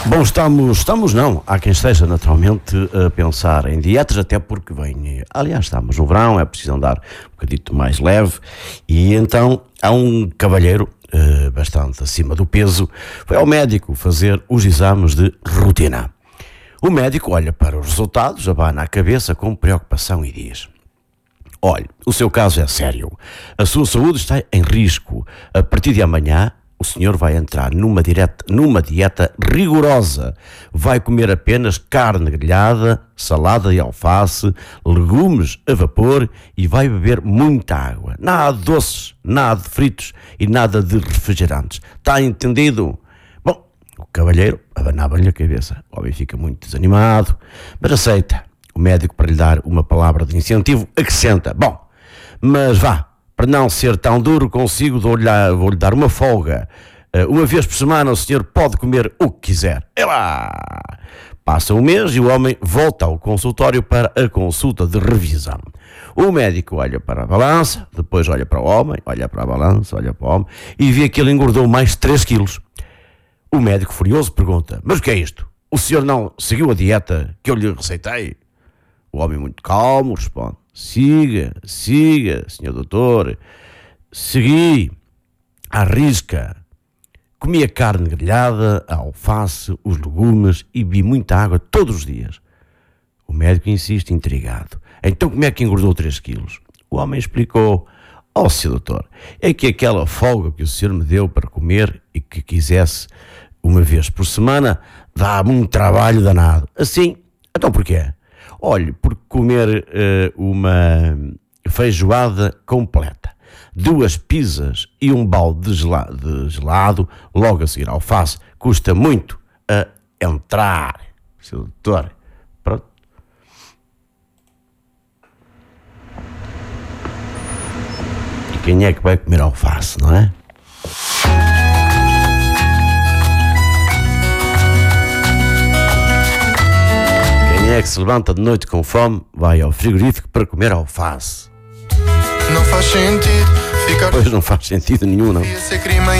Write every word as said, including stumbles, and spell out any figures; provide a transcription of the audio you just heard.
Bom, estamos, estamos não, há quem esteja naturalmente a pensar em dietas, até porque vem, aliás, estamos no verão, é preciso andar um bocadito mais leve, e então há um cavalheiro eh, bastante acima do peso, foi ao médico fazer os exames de rotina. O médico olha para os resultados, abana a cabeça com preocupação e diz: olha, o seu caso é sério, a sua saúde está em risco, a partir de amanhã o senhor vai entrar numa, direta, numa dieta rigorosa. Vai comer apenas carne grelhada, salada de alface, legumes a vapor e vai beber muita água. Nada de doces, nada de fritos e nada de refrigerantes. Está entendido? Bom, o cavalheiro abanava-lhe a cabeça. O homem fica muito desanimado, mas aceita. O médico, para lhe dar uma palavra de incentivo, acrescenta: bom, mas vá, para não ser tão duro consigo, vou-lhe vou-lhe dar uma folga. Uma vez por semana o senhor pode comer o que quiser. É lá! Passa um mês e o homem volta ao consultório para a consulta de revisão. O médico olha para a balança, depois olha para o homem, olha para a balança, olha para o homem e vê que ele engordou mais três quilos. O médico, furioso, pergunta: mas o que é isto? O senhor não seguiu a dieta que eu lhe receitei? O homem, muito calmo, responde: Siga, siga, senhor doutor, segui, à risca. Comi a carne grelhada, a alface, os legumes e bebi muita água todos os dias. O médico insiste, intrigado: então como é que engordou três quilos? O homem explicou: ó, senhor doutor, é que aquela folga que o senhor me deu para comer e que quisesse uma vez por semana dá-me um trabalho danado. Assim, então porquê? Olhe, por comer uh, uma feijoada completa, duas pizzas e um balde de gelado, de gelado logo a seguir alface, custa muito a entrar. Seu doutor, pronto. E quem é que vai comer alface, não é? Quem é que se levanta de noite com fome, vai ao frigorífico para comer alface? Não faz sentido ficar. Pois não faz sentido nenhum, não.